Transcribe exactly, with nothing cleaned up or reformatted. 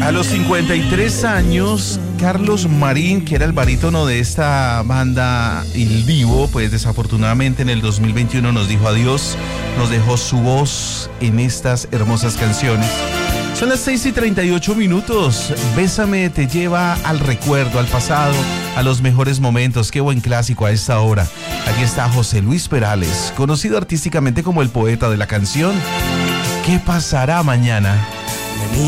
A los cincuenta y tres años, Carlos Marín, que era el barítono de esta banda Il Divo, pues desafortunadamente en el dos mil veintiuno nos dijo adiós, nos dejó su voz en estas hermosas canciones. Son las seis y treinta y ocho minutos. Bésame te lleva al recuerdo, al pasado, a los mejores momentos. Qué buen clásico a esta hora. Aquí está José Luis Perales, conocido artísticamente como el poeta de la canción. ¿Qué pasará mañana?